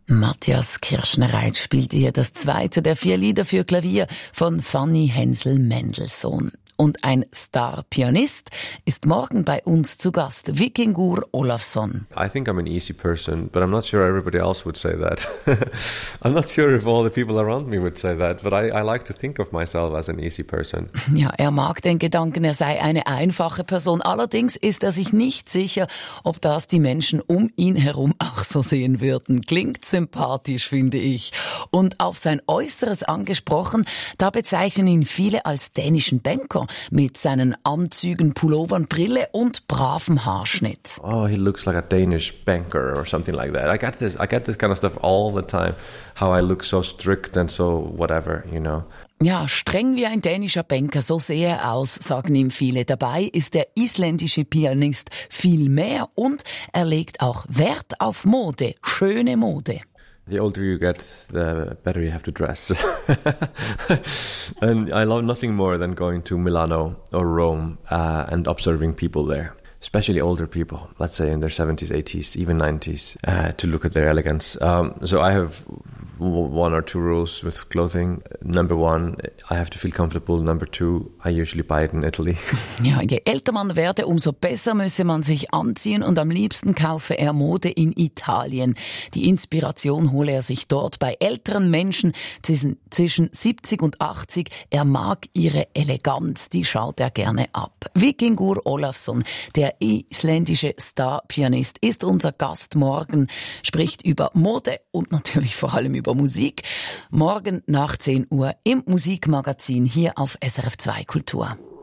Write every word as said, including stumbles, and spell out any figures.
Matthias Kirschner-Reit spielt hier das zweite der vier Lieder für Klavier von Fanny Hensel-Mendelssohn. Und ein Star-Pianist ist morgen bei uns zu Gast, Víkingur Ólafsson. I think I'm an easy person, but I'm not sure everybody else would say that. I'm not sure if all the people around me would say that, but I, I like to think of myself as an easy person. Ja, er mag den Gedanken, er sei eine einfache Person. Allerdings ist er sich nicht sicher, ob das die Menschen um ihn herum auch so sehen würden. Klingt sympathisch, finde ich. Und auf sein Äußeres angesprochen, da bezeichnen ihn viele als dänischen Banker mit seinen Anzügen, Pullovern, Brille und bravem Haarschnitt. Oh, he looks like a Danish banker or something like that. I get this, I get this kind of stuff all the time. How I look so strict and so whatever, you know. Ja, streng wie ein dänischer Banker, so sehe er aus, sagen ihm viele. Dabei ist der isländische Pianist viel mehr und er legt auch Wert auf Mode, schöne Mode. The older you get, the better you have to dress. And I love nothing more than going to Milano or Rome uh, and observing people there. Especially older people, let's say in their seventies, eighties, even nineties, uh, to look at their elegance. Um, so I have one or two rules with clothing. Number one, I have to feel comfortable. Number two, I usually buy it in Italy. Ja, je älter man werde, umso besser müsse man sich anziehen und am liebsten kaufe er Mode in Italien. Die Inspiration hole er sich dort bei älteren Menschen zwischen, zwischen siebzig und achtzig. Er mag ihre Eleganz, die schaut er gerne ab. Víkingur Ólafsson, der isländische Star-Pianist, ist unser Gast morgen, spricht über Mode und natürlich vor allem über Musik. Morgen nach zehn Uhr im Musikmagazin hier auf S R F zwei Kultur.